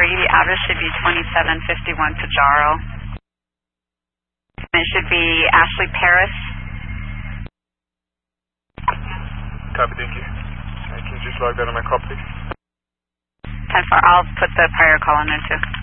the address should be 2751 Pajaro. It should be Ashley Paris. Copy, thank you. Can you just log that on my call, please? 10-4, I'll put the prior call in there too.